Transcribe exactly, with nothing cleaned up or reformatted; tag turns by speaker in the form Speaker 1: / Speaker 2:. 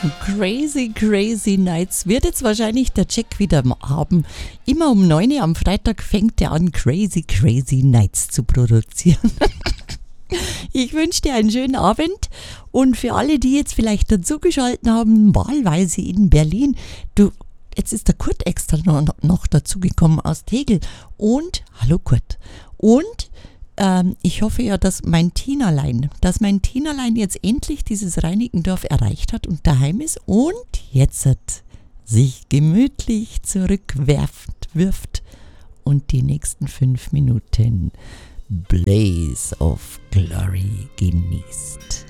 Speaker 1: Crazy, crazy nights. Wird jetzt wahrscheinlich der Jack wieder haben. Immer um neun Uhr am Freitag fängt er an, Crazy, crazy nights zu produzieren. Ich wünsche dir einen schönen Abend und für alle, die jetzt vielleicht dazugeschaltet haben, wahlweise in Berlin, du, jetzt ist der Kurt extra noch, noch dazugekommen aus Tegel und, hallo Kurt, und ähm, ich hoffe ja, dass mein Tinalein, dass mein Tinalein jetzt endlich dieses Reinickendorf erreicht hat und daheim ist und jetzt hat sich gemütlich zurückwerft, wirft und die nächsten fünf Minuten Blaze of Glory genießt.